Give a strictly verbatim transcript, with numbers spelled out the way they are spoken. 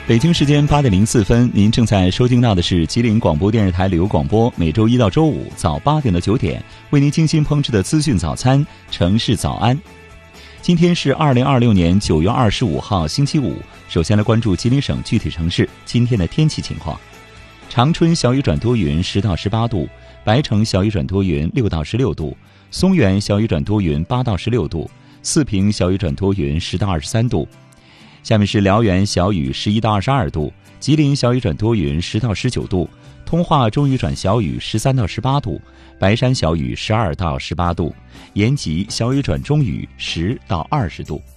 北京时间八点零四分，您正在收听到的是吉林广播电视台旅游广播，每周一到周五早八点到九点为您精心烹制的资讯早餐城市早安。今天是二零二六年九月二十五号星期五，首先来关注吉林省具体城市今天的天气情况。长春小雨转多云十到十八度，白城小雨转多云六到十六度，松原小雨转多云八到十六度，四平小雨转多云十到二十三度。下面是辽源小雨十一到二十二度，吉林小雨转多云十到十九度，通化中雨转小雨十三到十八度，白山小雨十二到十八度，延吉小雨转中雨十到二十度。